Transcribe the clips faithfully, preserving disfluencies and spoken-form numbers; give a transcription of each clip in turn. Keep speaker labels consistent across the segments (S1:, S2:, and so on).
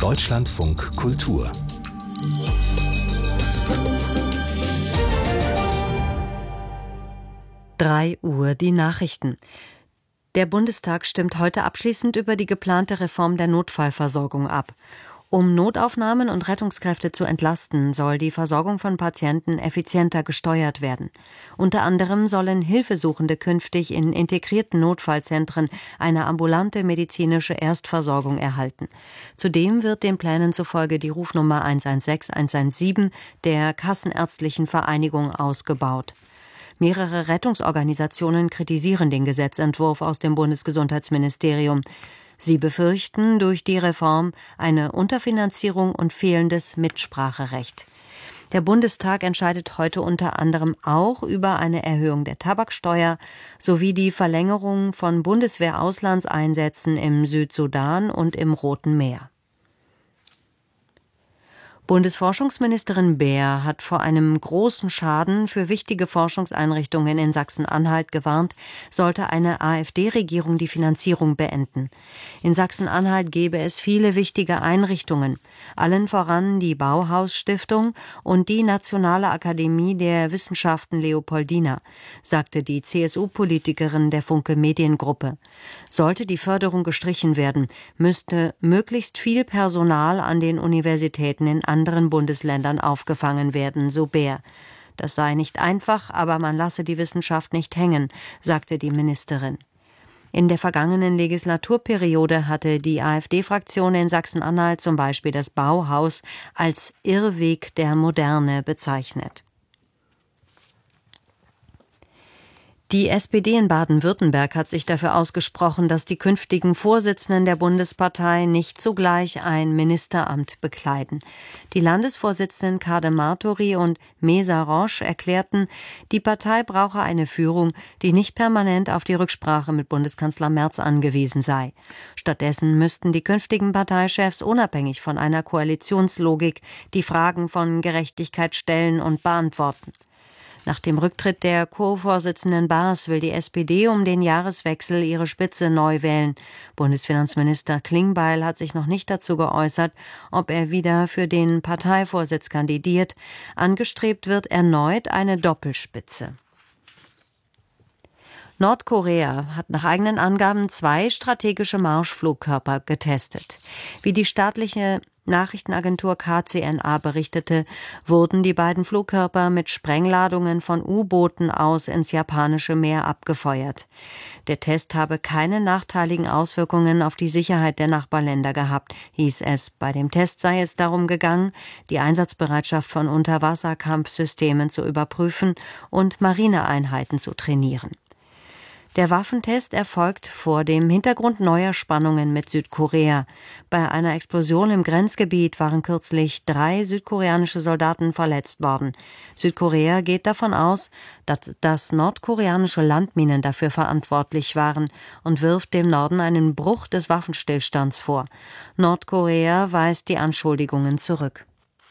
S1: Deutschlandfunk Kultur.
S2: drei Uhr die Nachrichten. Der Bundestag stimmt heute abschließend über die geplante Reform der Notfallversorgung ab. Um Notaufnahmen und Rettungskräfte zu entlasten, soll die Versorgung von Patienten effizienter gesteuert werden. Unter anderem sollen Hilfesuchende künftig in integrierten Notfallzentren eine ambulante medizinische Erstversorgung erhalten. Zudem wird den Plänen zufolge die Rufnummer eins eins sechs eins eins sieben der Kassenärztlichen Vereinigung ausgebaut. Mehrere Rettungsorganisationen kritisieren den Gesetzentwurf aus dem Bundesgesundheitsministerium. Sie befürchten durch die Reform eine Unterfinanzierung und fehlendes Mitspracherecht. Der Bundestag entscheidet heute unter anderem auch über eine Erhöhung der Tabaksteuer sowie die Verlängerung von Bundeswehr-Auslandseinsätzen im Südsudan und im Roten Meer. Bundesforschungsministerin Baer hat vor einem großen Schaden für wichtige Forschungseinrichtungen in Sachsen-Anhalt gewarnt, sollte eine AfD-Regierung die Finanzierung beenden. In Sachsen-Anhalt gäbe es viele wichtige Einrichtungen, allen voran die Bauhaus-Stiftung und die Nationale Akademie der Wissenschaften Leopoldina, sagte die C S U-Politikerin der Funke Mediengruppe. Sollte die Förderung gestrichen werden, müsste möglichst viel Personal an den Universitäten in anderen Bundesländern aufgefangen werden, so Baer. Das sei nicht einfach, aber man lasse die Wissenschaft nicht hängen, sagte die Ministerin. In der vergangenen Legislaturperiode hatte die AfD-Fraktion in Sachsen-Anhalt zum Beispiel das Bauhaus als Irrweg der Moderne bezeichnet. Die S P D in Baden-Württemberg hat sich dafür ausgesprochen, dass die künftigen Vorsitzenden der Bundespartei nicht zugleich ein Ministeramt bekleiden. Die Landesvorsitzenden Kade Martori und Mesa Roche erklärten, die Partei brauche eine Führung, die nicht permanent auf die Rücksprache mit Bundeskanzler Merz angewiesen sei. Stattdessen müssten die künftigen Parteichefs unabhängig von einer Koalitionslogik die Fragen von Gerechtigkeit stellen und beantworten. Nach dem Rücktritt der Co-Vorsitzenden Baas will die S P D um den Jahreswechsel ihre Spitze neu wählen. Bundesfinanzminister Klingbeil hat sich noch nicht dazu geäußert, ob er wieder für den Parteivorsitz kandidiert. Angestrebt wird erneut eine Doppelspitze. Nordkorea hat nach eigenen Angaben zwei strategische Marschflugkörper getestet. Wie die staatliche Nachrichtenagentur K C N A berichtete, wurden die beiden Flugkörper mit Sprengladungen von U-Booten aus ins japanische Meer abgefeuert. Der Test habe keine nachteiligen Auswirkungen auf die Sicherheit der Nachbarländer gehabt, hieß es. Bei dem Test sei es darum gegangen, die Einsatzbereitschaft von Unterwasserkampfsystemen zu überprüfen und Marineeinheiten zu trainieren. Der Waffentest erfolgt vor dem Hintergrund neuer Spannungen mit Südkorea. Bei einer Explosion im Grenzgebiet waren kürzlich drei südkoreanische Soldaten verletzt worden. Südkorea geht davon aus, dass, dass nordkoreanische Landminen dafür verantwortlich waren und wirft dem Norden einen Bruch des Waffenstillstands vor. Nordkorea weist die Anschuldigungen zurück.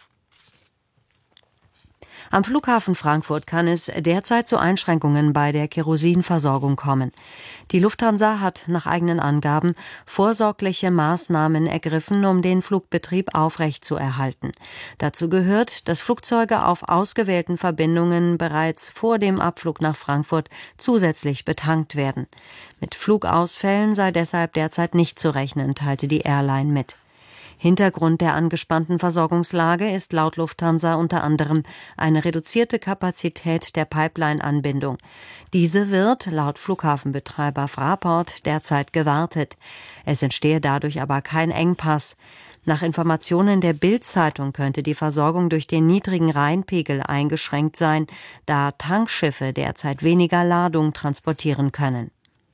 S2: Am Flughafen Frankfurt kann es derzeit zu Einschränkungen bei der Kerosinversorgung kommen. Die Lufthansa hat nach eigenen Angaben vorsorgliche Maßnahmen ergriffen, um den Flugbetrieb aufrechtzuerhalten. Dazu gehört, dass Flugzeuge auf ausgewählten Verbindungen bereits vor dem Abflug nach Frankfurt zusätzlich betankt werden. Mit Flugausfällen sei deshalb derzeit nicht zu rechnen, teilte die Airline mit. Hintergrund der angespannten Versorgungslage ist laut Lufthansa unter anderem eine reduzierte Kapazität der Pipeline-Anbindung. Diese wird, laut Flughafenbetreiber Fraport, derzeit gewartet. Es entstehe dadurch aber kein Engpass. Nach Informationen der Bild-Zeitung könnte die Versorgung durch den niedrigen Rheinpegel eingeschränkt sein, da Tankschiffe derzeit weniger Ladung transportieren können.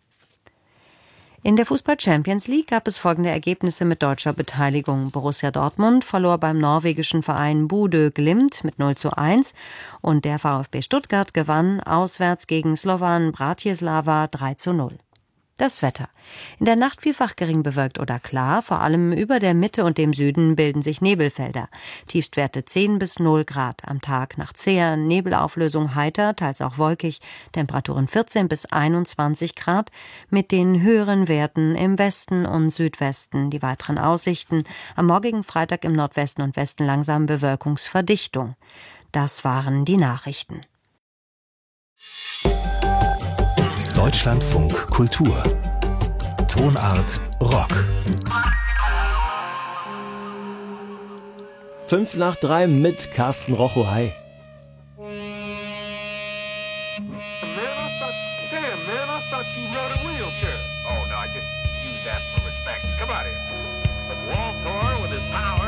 S2: In der Fußball-Champions League gab es folgende Ergebnisse mit deutscher Beteiligung. Borussia Dortmund verlor beim norwegischen Verein Bodø Glimt mit null zu eins und der VfB Stuttgart gewann auswärts gegen Slovan Bratislava drei zu null. Das Wetter. In der Nacht vielfach gering bewölkt oder klar, vor allem über der Mitte und dem Süden bilden sich Nebelfelder. Tiefstwerte zehn bis null Grad. Am Tag nach zäher Nebelauflösung heiter, teils auch wolkig, Temperaturen vierzehn bis einundzwanzig Grad, mit den höheren Werten im Westen und Südwesten. Die weiteren Aussichten: am morgigen Freitag im Nordwesten und Westen langsam Bewölkungsverdichtung. Das waren die Nachrichten.
S1: Deutschlandfunk Kultur. Tonart Rock.
S3: Fünf nach drei mit Carsten Rochow. Hi.
S4: Man, I thought, damn, man, I thought you rode a wheelchair. Oh, no, I just use that for respect. Come on here. But Walter, with his power